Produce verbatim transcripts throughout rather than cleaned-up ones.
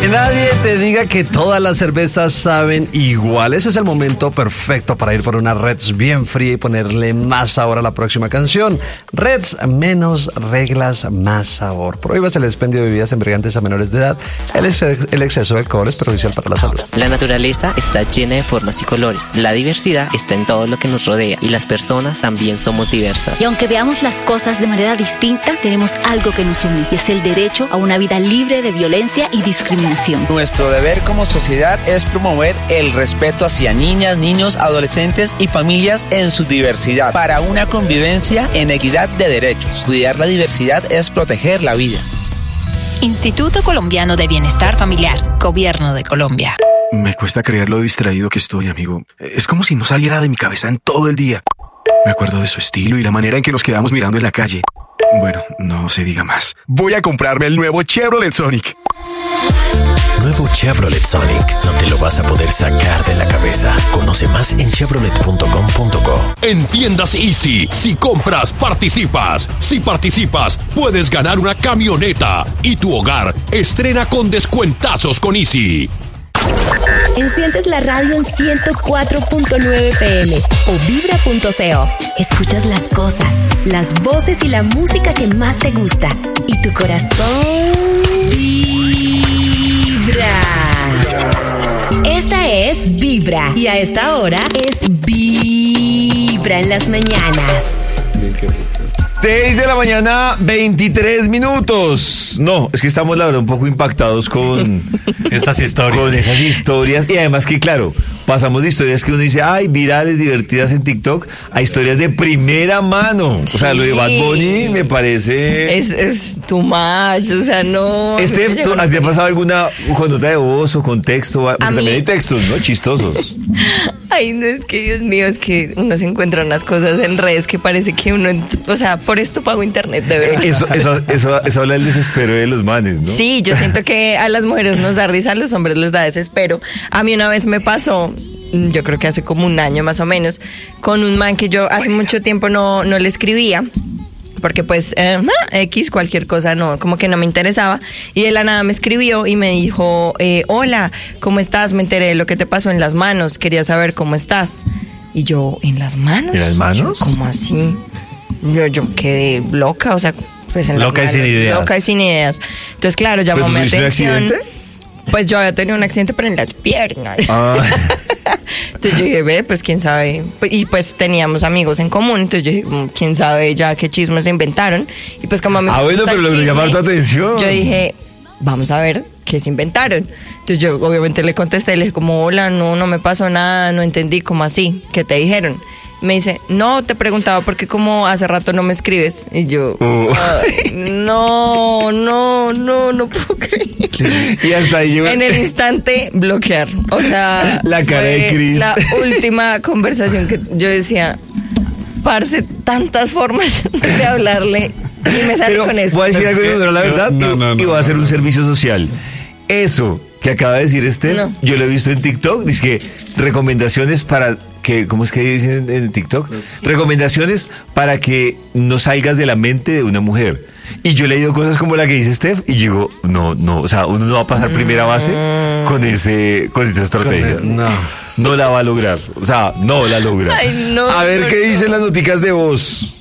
Que nadie te diga que todas las cervezas saben igual. Ese es el momento perfecto para ir por una Reds bien fría y ponerle más sabor a la próxima canción. Reds, menos reglas, más sabor. Prohíbas el expendio de bebidas embriagantes a menores de edad. El, ex el exceso de alcohol es perjudicial para la salud. La naturaleza está llena de formas y colores. La diversidad está en todo lo que nos rodea y las personas también somos diversas. Y aunque veamos las cosas de manera distinta, tenemos algo que nos une y es el derecho a una vida libre de violencia y discriminación. Nuestro deber como sociedad es promover el respeto hacia niñas, niños, adolescentes y familias en su diversidad para una convivencia en equidad de derechos. Cuidar la diversidad es proteger la vida. Instituto Colombiano de Bienestar Familiar, Gobierno de Colombia. Me cuesta creer lo distraído que estoy, amigo. Es como si no saliera de mi cabeza en todo el día. Me acuerdo de su estilo y la manera en que nos quedamos mirando en la calle. Bueno, no se diga más. Voy a comprarme el nuevo Chevrolet Sonic. Nuevo Chevrolet Sonic. No te lo vas a poder sacar de la cabeza. Conoce más en chevrolet punto com punto co. En Tiendas Easy, si compras, participas. Si participas, puedes ganar una camioneta. Y tu hogar estrena con descuentazos con Easy. Enciendes la radio en ciento cuatro punto nueve P M o vibra punto co. Escuchas las cosas, las voces y la música que más te gusta. Y tu corazón vibra. Esta es Vibra. Y a esta hora es Vibra en las mañanas. seis de la mañana, veintitrés minutos. No, es que estamos, la verdad, un poco impactados con estas historias. Con esas historias. Y además que, claro, pasamos de historias que uno dice, ay, virales, divertidas en TikTok, a historias de primera mano. Sí. O sea, lo de Bad Bunny me parece... Es, es too much, o sea, no... Este, ¿tú, ¿a ti te ha pasado alguna con nota de voz o con texto? Porque también hay textos, ¿no? Chistosos. Ay, no, es que, Dios mío, es que uno se encuentra unas cosas en redes que parece que uno... O sea, por esto pago internet, de verdad. Eso, eso, eso, eso habla del desespero de los manes, ¿no? Sí, yo siento que a las mujeres nos da risa, a los hombres les da desespero. A mí una vez me pasó, yo creo que hace como un año más o menos, con un man que yo hace mucho tiempo no, no le escribía. Porque pues, eh, X, cualquier cosa, no, como que no me interesaba. Y de la nada me escribió y me dijo, eh, hola, ¿cómo estás? Me enteré de lo que te pasó en las manos, quería saber cómo estás. Y yo, ¿en las manos? ¿En las manos? Yo, ¿cómo así? Yo, yo quedé loca, o sea, pues en loca las y sin ideas. Loca y sin ideas. Entonces, claro, llamó mi atención. ¿Tuviste un accidente? Pues yo había tenido un accidente, pero en las piernas. Ah. Entonces yo dije, ve, pues quién sabe. Y pues teníamos amigos en común, entonces yo dije, quién sabe ya qué chismes se inventaron. Y pues como a mí Ah, bueno, pero lo llamó tu atención. Yo dije, vamos a ver qué se inventaron. Entonces yo obviamente le contesté, le dije como, hola, no, no me pasó nada, no entendí, ¿cómo así? ¿Qué te dijeron? Me dice, no, te preguntaba por qué como hace rato no me escribes. Y yo, uh. no, no, no, no puedo creer. Y hasta ahí llegó. En el instante, bloquear. O sea, la cara de Cris. La última conversación que yo decía, parce, tantas formas de hablarle. Y me sale con eso. Voy a decir algo, pero la verdad, no, no, no, y voy a hacer un servicio social. Eso que acaba de decir este, no. Yo lo he visto en TikTok, dice que recomendaciones para que, ¿cómo es que dicen en TikTok? Recomendaciones para que no salgas de la mente de una mujer. Y yo he leído cosas como la que dice Steph y digo, no, no, o sea, uno no va a pasar primera base con ese, con esa estrategia. Con el, no. No la va a lograr, o sea, no la logra. Ay, no, a ver no, qué no. dicen las noticas de voz.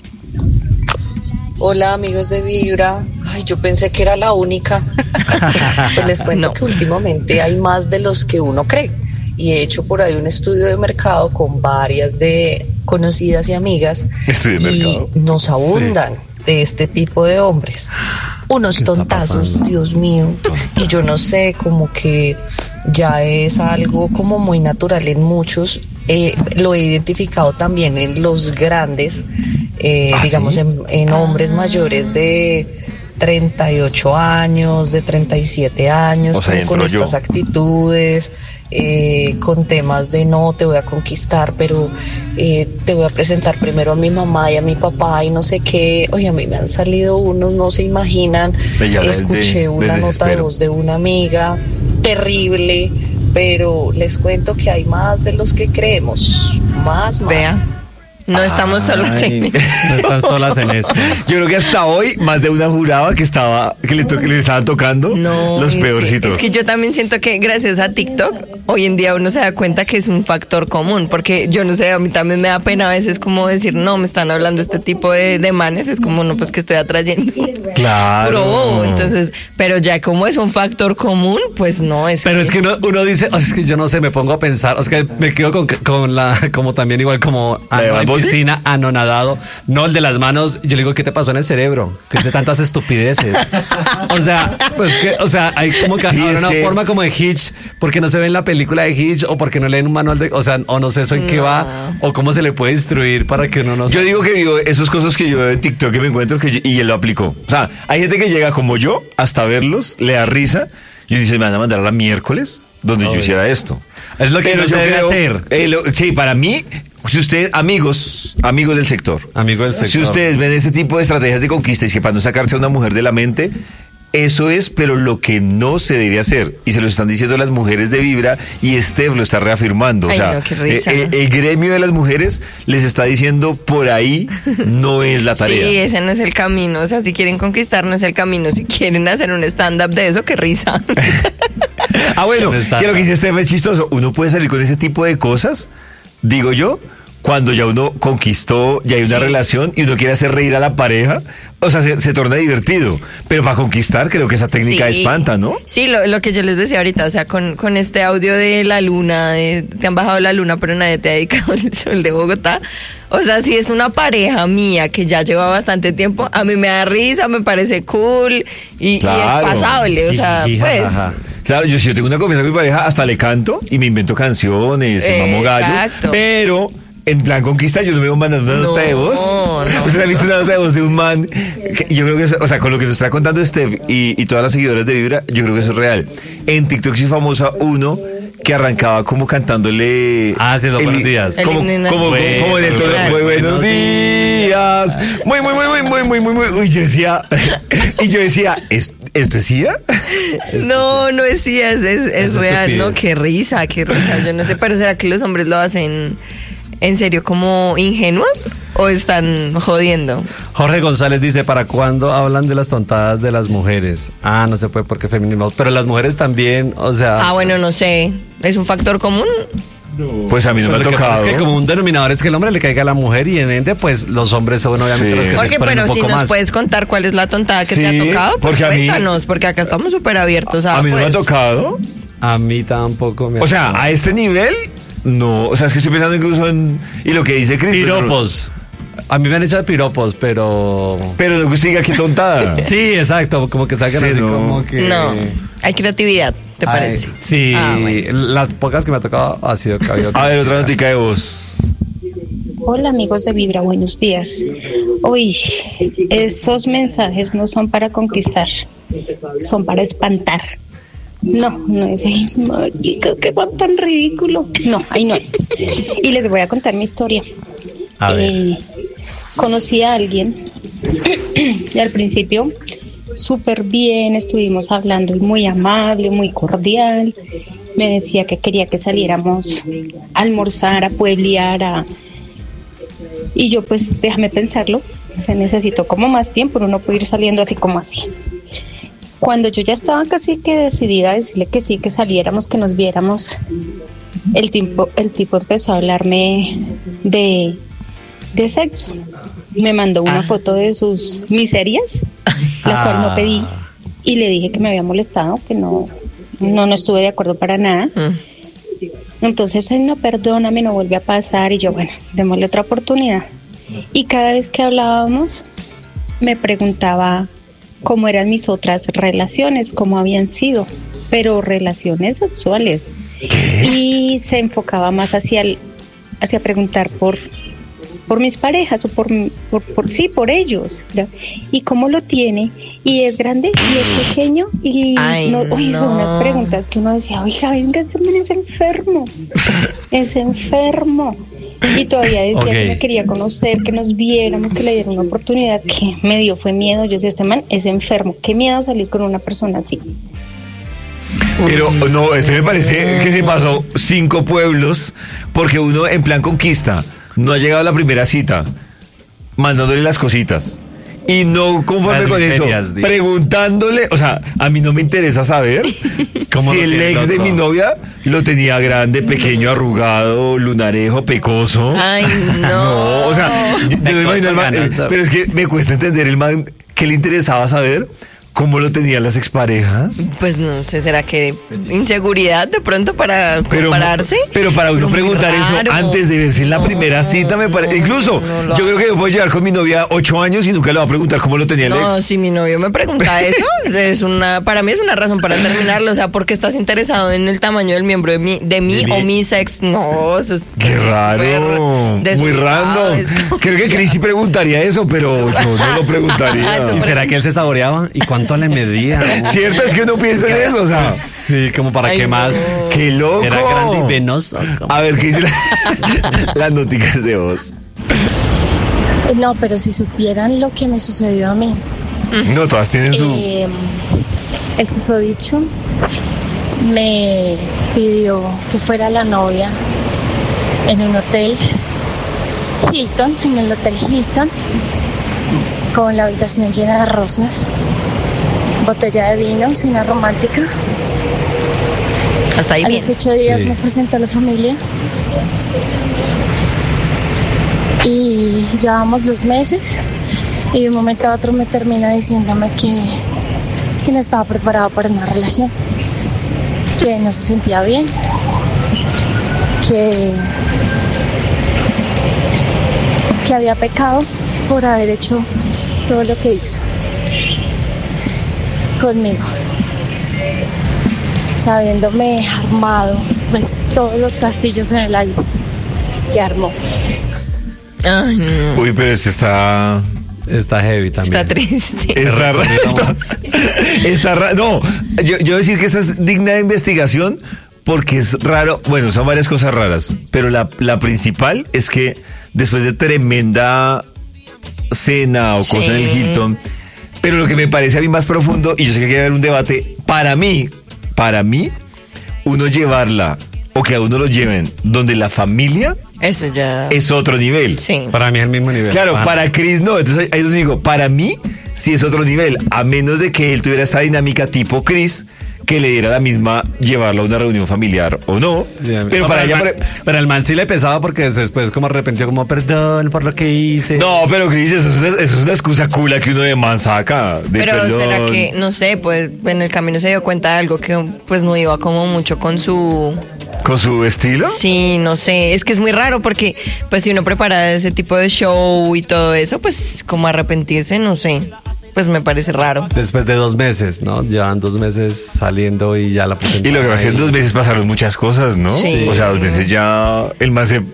Hola amigos de Vibra. Ay, yo pensé que era la única. Pues les cuento no. que últimamente hay más de los que uno cree. Y he hecho por ahí un estudio de mercado con varias de conocidas y amigas. Estudio de y mercado. Nos abundan sí. de este tipo de hombres. Unos tontazos, Dios mío. Y yo no sé, como que ya es algo como muy natural en muchos. Eh, lo he identificado también en los grandes, eh, ¿Ah, digamos, sí? en, en hombres ah. mayores de treinta y ocho años, de treinta y siete años, o sea, como con estas yo. actitudes, eh, con temas de no te voy a conquistar, pero eh, te voy a presentar primero a mi mamá y a mi papá y no sé qué. Oye, a mí me han salido unos, no se imaginan. Escuché de, una de nota de voz de una amiga terrible, pero les cuento que hay más de los que creemos, más, más. Vea. No estamos solas en esto. No están solas en esto. Yo creo que hasta hoy más de una juraba que estaba que le, to- que le estaban tocando No, los es peorcitos. Que, es que yo también siento que gracias a TikTok hoy en día uno se da cuenta que es un factor común, porque yo no sé, a mí también me da pena a veces como decir, no, me están hablando este tipo de, de manes, es como, no, pues que estoy atrayendo. Claro. Puro bobo, entonces, pero ya como es un factor común, pues no es. Pero es que uno, uno dice, oh, es que yo no sé, me pongo a pensar, es que me quedo con, con la, como también igual como ano, en piscina, anonadado, no el de las manos, yo le digo, ¿qué te pasó en el cerebro? Que dice tantas estupideces. O sea, pues que, o sea, hay como que Sí, ahora es una que- forma como de Hitch, porque no se ve en la película de Hitch, o porque no leen un manual de, o sea, o no sé eso en qué No. va, o cómo se le puede instruir para que uno no Yo digo que digo esas cosas que yo veo en TikTok que me encuentro que yo- y él lo aplicó. O sea, hay gente que llega como yo hasta verlos, le da risa y dice, me van a mandar a la miércoles donde Obvio. yo hiciera esto. Es lo que Pero no se yo debe creo- hacer. eh, lo- sí, para mí, si ustedes, amigos, amigos del sector, Amigo del sector. si ustedes ven este tipo de estrategias de conquista y que para no sacarse a una mujer de la mente, eso es, pero lo que no se debe hacer. Y se lo están diciendo las mujeres de Vibra y Steph lo está reafirmando. Ay, o sea, no, qué risa. eh, el, el gremio de las mujeres les está diciendo por ahí no es la tarea. Sí, ese no es el camino. O sea, si quieren conquistar, no es el camino. Si quieren hacer un stand-up de eso, qué risa. Ah, bueno, No está. que lo que dice Steph es chistoso. Uno puede salir con ese tipo de cosas, digo yo, cuando ya uno conquistó, ya hay una Sí. relación y uno quiere hacer reír a la pareja. O sea, se, se torna divertido. Pero para conquistar, creo que esa técnica Sí. espanta, ¿no? Sí, lo, lo que yo les decía ahorita, o sea, con, con este audio de la luna, de, te han bajado la luna, pero nadie te ha dedicado el sol de Bogotá. O sea, si es una pareja mía que ya lleva bastante tiempo, a mí me da risa, me parece cool y, y Claro. es pasable. O sea, Jiji, pues. jajaja. Claro, yo si yo tengo una confianza con mi pareja, hasta le canto y me invento canciones, y mamo gallo. Exacto. Pero en plan conquista yo no me voy mandando una No, nota de voz. no. ¿Usted ha visto una nota de voz de un man? Que yo creo que, eso- o sea, con lo que nos está contando Steph y, y todas las seguidoras de Vibra, yo creo que eso es real. En TikTok sí famosa uno que arrancaba como cantándole... Ah, sí, los el- buenos días. El Como, himno como, como, nacional. como en el solo, Buenos muy buenos días. Muy, muy, muy, muy, muy, muy, muy, muy. Uy, yo decía... Y yo decía, ¿es- ¿esto es Sia? No, no es sí, es, es, es Es real, ¿no? estupidez. Qué risa, qué risa. Yo no sé, pero ¿será que los hombres lo hacen en serio como ingenuos o están jodiendo? Jorge González dice, ¿para cuándo hablan de las tontadas de las mujeres? Ah, no se puede porque feminismo. Pero las mujeres también, o sea... Ah, bueno, no sé. ¿Es un factor común? Pues a mí no Pues me lo ha que pasa tocado. es que como un denominador es que el hombre le caiga a la mujer y en ende, pues los hombres son obviamente Sí. los que se Porque, exponen pero un si poco nos más. puedes contar cuál es la tontada que te Sí, ha tocado, pues porque a mí- cuéntanos, porque acá estamos súper abiertos a... A mí no me ha pues, tocado. A mí tampoco me ha O sea, tocado. a este nivel, no. O sea, es que estoy pensando incluso en. Y lo que dice Chris. Piropos. A mí me han hecho de piropos, pero... Pero no que usted diga qué tontada. Sí, exacto, como que salgan Sí, así no. como que... No, hay creatividad, ¿te Ay, parece? Sí, Ah, bueno. las pocas que me ha tocado ha sido que ha habido A ver, otra notica de voz. Hola amigos de Vibra, buenos días. Uy, esos mensajes no son para conquistar, son para espantar. No, no es ahí, marica, qué va tan ridículo. No, ahí no es. Y les voy a contar mi historia. A ver. Eh, conocí a alguien y al principio súper bien, estuvimos hablando y muy amable, muy cordial. Me decía que quería que saliéramos a almorzar, a pueblear, a... y yo pues déjame pensarlo, o sea, necesito como más tiempo, uno no puede ir saliendo así como así. Cuando yo ya estaba casi que decidida a decirle que sí, que saliéramos, que nos viéramos, el tipo, el tipo empezó a hablarme de, de sexo. Me mandó una Ah. foto de sus miserias, la cual no pedí, y le dije que me había molestado, que no, no, no estuve de acuerdo para nada. Entonces, ay, no, perdóname, no vuelve a pasar. Y yo, bueno, démosle otra oportunidad. Y cada vez que hablábamos, me preguntaba cómo eran mis otras relaciones, cómo habían sido, pero relaciones sexuales. Y se enfocaba más hacia, el, hacia preguntar por, por mis parejas o por, por, por sí, por ellos. ¿no? Y cómo lo tiene, y es grande, y es pequeño, y Ay, no, oye, son no. unas preguntas que uno decía, oiga, venga, este man es enfermo, es enfermo. Y todavía decía Ok. que me quería conocer, que nos viéramos, que le diera una oportunidad, que me dio fue miedo. Yo decía, este man es enfermo, qué miedo salir con una persona así. Pero no, este me parece que se pasó cinco pueblos porque uno en plan conquista no ha llegado a la primera cita, mandándole las cositas. Y no conforme con eso, preguntándole, o sea, a mí no me interesa saber si el ex de mi novia lo tenía grande, pequeño, arrugado, lunarejo, pecoso. Ay, no. No, o sea, yo, yo me imagino el man, eh, pero es que me cuesta entender el man que le interesaba saber cómo lo tenían las exparejas. Pues no sé, ¿será que inseguridad de pronto para pero, compararse? Pero para uno pero preguntar eso antes de verse en la no, primera cita me parece... Incluso, no, no yo creo que yo puedo llevar con mi novia ocho años y nunca le va a preguntar cómo lo tenía el no, ex. No, si mi novio me pregunta eso, es una para mí es una razón para terminarlo. O sea, porque estás interesado en el tamaño del miembro de mi, de mí o mi ex. No, eso es... Qué raro, muy random. Como... Creo que Cris sí preguntaría eso, pero yo no lo preguntaría. ¿Y será que él se saboreaba? ¿Y cuánto le medía? Cierto, es que uno piensa en eso, o sea, pues, sí, como para Ay, qué más. No. Qué loco. Era grande y venoso. A ver, ¿qué dice la... las noticas de voz? No, pero si supieran lo que me sucedió a mí. No, todas tienen su... Eh, el susodicho me pidió que fuera la novia en un hotel Hilton, en el hotel Hilton, con la habitación llena de rosas, botella de vino, cena romántica. Hasta ahí a bien. los ocho días Sí. me presentó a la familia y llevamos dos meses y de un momento a otro me termina diciéndome que, que no estaba preparado para una relación, que no se sentía bien, que, que había pecado por haber hecho todo lo que hizo conmigo, sabiéndome armado pues, todos los castillos en el aire que armó. Ay, no. Uy, pero este está... Está heavy también. Está triste. Está raro. Está raro. No, yo, yo decir que esta es digna de investigación porque es raro. Bueno, son varias cosas raras, pero la, la principal es que después de tremenda cena o Sí. cosa en el Hilton, pero lo que me parece a mí más profundo, y yo sé que hay que haber un debate, para mí, para mí, uno llevarla o que a uno lo lleven donde la familia... Eso ya... es otro nivel. Sí. Para mí es el mismo nivel. Claro, ah. para Cris no. Entonces ahí les digo, para mí sí es otro nivel. A menos de que él tuviera esa dinámica tipo Cris, que le diera la misma llevarlo a una reunión familiar o no. Sí, pero no, para pero ella... el man, pero el man sí le pesaba porque después como arrepintió, como perdón por lo que hice. No, pero Cris, eso es una, eso es una excusa cula que uno de man saca. De Pero perdón. será que, no sé, pues en el camino se dio cuenta de algo que pues no iba como mucho con su... ¿Con su estilo? Sí, no sé, es que es muy raro porque pues si uno prepara ese tipo de show y todo eso, pues como arrepentirse, no sé, pues me parece raro. Después de dos meses, ¿no? Llevan dos meses saliendo y ya la presentaron. Y lo que va a ser dos meses pasaron muchas cosas, ¿no? Sí. O sea, dos meses ya el man se...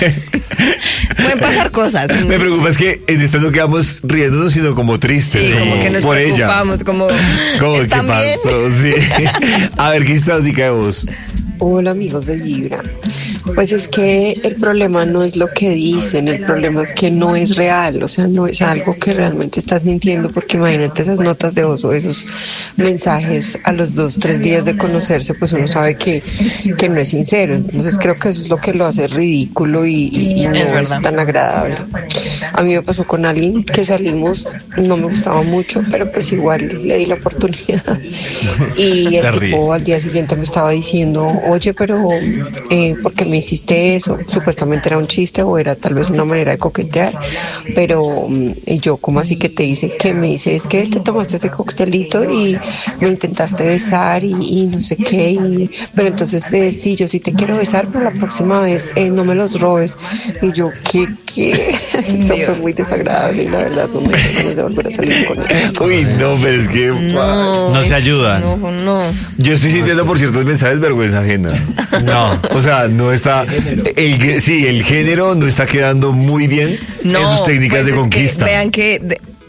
Pueden pasar cosas. Me preocupa es que en esta no quedamos riéndonos, sino como tristes. Sí, como que nos por ella. preocupamos, como... Como que ¿están bien? pasó, sí. A ver, ¿qué estadística de vos? Hola amigos de Vibra. Pues es que el problema no es lo que dicen, el problema es que no es real, o sea, no es algo que realmente estás sintiendo, porque imagínate esas notas de voz o esos mensajes a los dos, tres días de conocerse, pues uno sabe que, que no es sincero. Entonces creo que eso es lo que lo hace ridículo y, y, y no es, es tan agradable. A mí me pasó con alguien que salimos, no me gustaba mucho, pero pues igual le di la oportunidad. Y el tipo al día siguiente me estaba diciendo, oye, pero eh, ¿por qué me hiciste eso? Supuestamente era un chiste o era tal vez una manera de coquetear, pero um, yo, ¿cómo así que te hice? ¿Qué me dice? Es que te tomaste ese coctelito y me intentaste besar y, y no sé qué, y, pero entonces eh, sí, yo sí te quiero besar, pero la próxima vez eh, no me los robes. Y yo, ¿qué? ¿Qué? Eso fue muy desagradable y la verdad no me ganas de volver a salir con él. Uy, no, pero es que no, no se ayuda. No, no. Yo estoy sintiendo por ciertos mensajes vergüenza ajena. No. O sea, no está... El, sí, el género no está quedando muy bien no, en sus técnicas pues de es conquista. Que vean que... De,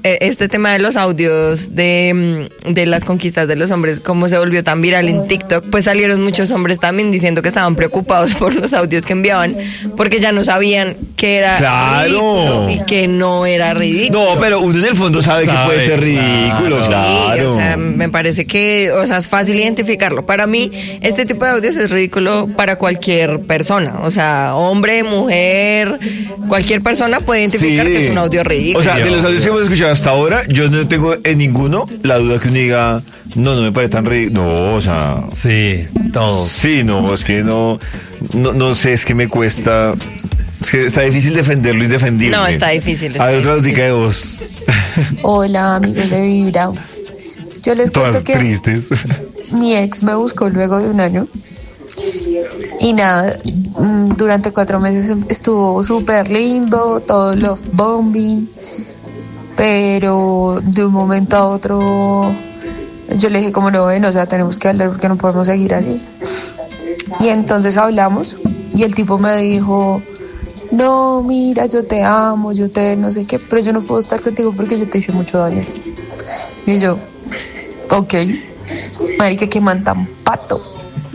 este tema de los audios de, de las conquistas de los hombres, cómo se volvió tan viral en TikTok, pues salieron muchos hombres también diciendo que estaban preocupados por los audios que enviaban, porque ya no sabían que era ¡claro! ridículo y que no era ridículo. No, pero uno en el fondo sabe, sabe que puede ser ridículo, claro. Sí, o sea, me parece que, o sea, es fácil identificarlo. Para mí, este tipo de audios es ridículo para cualquier persona, o sea, hombre, mujer, cualquier persona puede identificar sí. que es un audio ridículo. O sea, de los audios que hemos escuchado hasta ahora, yo no tengo en ninguno la duda que uno diga, no, no me parece tan ridículo. No, o sea. Sí, todo. Sí, no, es que no, no, no sé, es que me cuesta. Es que está difícil defenderlo y defendible. No, está difícil. Está a ver, otra difícil. notica de voz. Hola, amigos de Vibra. Yo les Todas cuento que tristes. Mi ex me buscó luego de un año. Y nada, durante cuatro meses estuvo súper lindo, todo love bombing. Pero de un momento a otro yo le dije como no ven, o sea, tenemos que hablar porque no podemos seguir así. Y entonces hablamos y el tipo me dijo, no, mira, yo te amo, yo te no sé qué, pero yo no puedo estar contigo porque yo te hice mucho daño. Y yo, ok, marica, que man tan pato.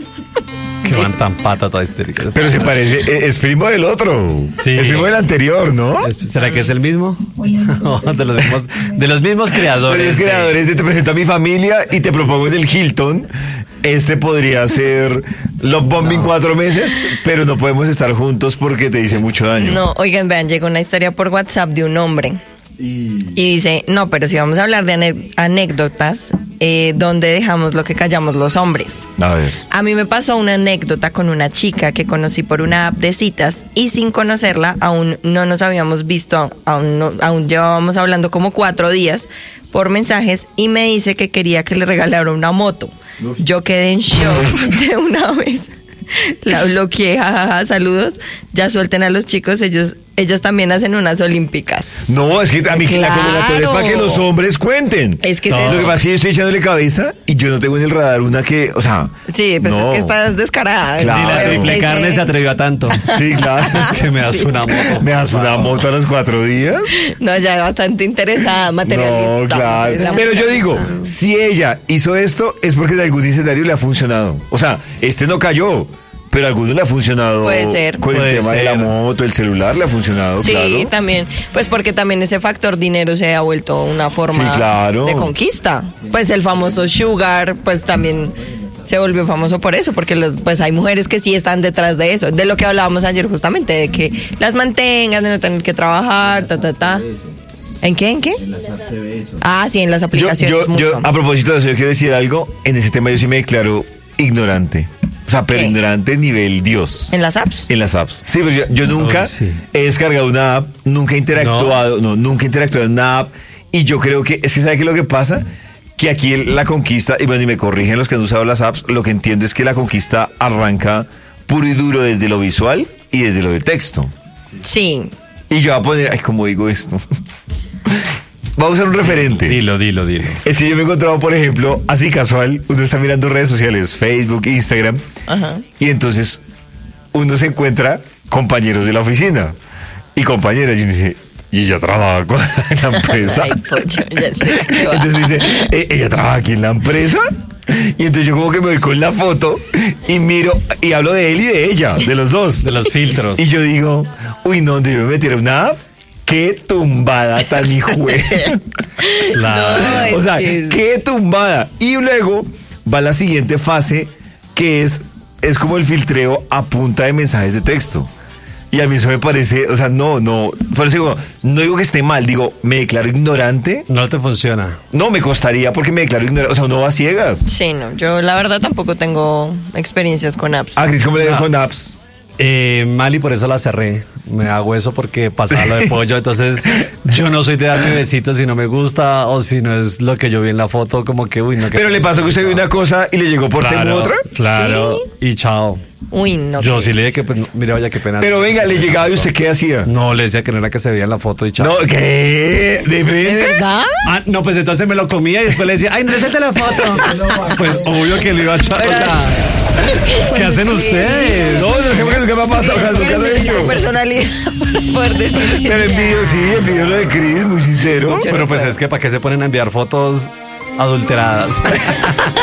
Que van tan pata toda histérica. Pero se parece, es primo del otro. Sí. Es primo del anterior, ¿no? ¿Será que es el mismo? No, de los mismos, de los mismos creadores. De los creadores de Te presento a mi familia y te propongo en el Hilton. Este podría ser Love Bombing no. cuatro meses, pero no podemos estar juntos porque te hice mucho daño. No, oigan, vean, llegó una historia por WhatsApp de un hombre. Y, y dice, no, pero si vamos a hablar de ane- anécdotas, eh, ¿dónde dejamos lo que callamos los hombres? A ver. A mí me pasó una anécdota con una chica que conocí por una app de citas y sin conocerla aún no nos habíamos visto, aún, no, aún llevábamos hablando como cuatro días por mensajes y me dice que quería que le regalara una moto. Yo quedé en shock de una vez. La bloqueé, jajaja, saludos. Ya suelten a los chicos, ellos ellas también hacen unas olímpicas. No, es que a mí claro. La convocatoria es para que los hombres cuenten. Es que no. se... Lo que pasa es que yo estoy echándole cabeza y yo no tengo en el radar una que, o sea... Sí, pues no. es que estás descarada. Claro. Ni la triple carne se atrevió a tanto. Sí, claro. Es que me das sí. una moto. ¿Me das una moto a los cuatro días? No, ya bastante interesada, materialista. No, claro. Pero yo digo, si ella hizo esto es porque de algún escenario le ha funcionado. O sea, este no cayó. Pero a algunos le ha funcionado. Puede ser. Con Puede el tema ser. de la moto, el celular le ha funcionado, sí, claro. Sí, también. Pues porque también ese factor dinero se ha vuelto una forma sí, claro. de conquista. Pues el famoso sugar, pues también se volvió famoso por eso, porque los, pues hay mujeres que sí están detrás de eso. De lo que hablábamos ayer justamente, de que las mantengan, de no tener que trabajar, ta, ta, ta. ¿En qué? ¿En qué? En las apps se ve eso. Ah, sí, en las aplicaciones. Yo, yo, mucho. yo, a propósito de eso, yo quiero decir algo. En ese tema yo sí me declaro ignorante. O sea, pero ¿qué? Ignorante nivel Dios. ¿En las apps? En las apps. Sí, pero yo, yo nunca oh, sí. he descargado una app, nunca he interactuado, no. no, nunca he interactuado en una app. Y yo creo que, es que ¿sabe qué es lo que pasa? Que aquí la conquista, y bueno, y me corrigen los que han usado las apps, lo que entiendo es que la conquista arranca puro y duro desde lo visual y desde lo de texto. Sí. Y yo voy a poner, ay, ¿cómo digo esto? Vamos a usar un referente. Dilo, dilo, dilo. Es que yo me he encontrado, por ejemplo, así casual, uno está mirando redes sociales, Facebook, Instagram, ajá. Y entonces uno se encuentra compañeros de la oficina y compañeras, y uno dice, y ella trabaja con la empresa. Ay, pocho, ya sé. Entonces dice, ¿E- ella trabaja aquí en la empresa. Y entonces yo como que me voy con la foto y miro y hablo de él y de ella, de los dos. De los filtros. Y yo digo, uy, no, yo me metiera una app. Qué tumbada tan hijue. Claro. No, o sea, que... qué tumbada. Y luego va la siguiente fase, que es, es como el filtreo a punta de mensajes de texto. Y a mí eso me parece, o sea, no, no, por eso digo, no digo que esté mal, digo, me declaro ignorante. No te funciona. No, me costaría porque me declaro ignorante, o sea, uno va a ciegas. Sí, no, yo la verdad tampoco tengo experiencias con apps. Ah, Cris, ¿cómo le digo con apps? Eh, mal y por eso la cerré. Me hago eso porque pasaba lo de pollo. Entonces, yo no soy de darme besitos si no me gusta o si no es lo que yo vi en la foto, como que, uy, no. Pero le pasó que usted vio una cosa y le llegó por claro, tema otra. Claro, ¿sí? Y chao. Uy, no. Yo sí le dije que, pues, mira, vaya, qué pena. Pero venga, le llegaba y usted qué hacía. No, le decía que no era que se veía en la foto y chao. No, ¿qué? ¿De frente? ¿De verdad? Ah, no, pues entonces me lo comía y después le decía, ay, no es el de la foto. Pues obvio que le iba a echar. Pero, ¿Qué hacen ustedes? No, no sé por qué me ha pasado. La personalidad. Poder decir. Pero envío, sí, envío lo de Cris, muy sincero. Pero pues es que ¿para qué se ponen a enviar fotos adulteradas?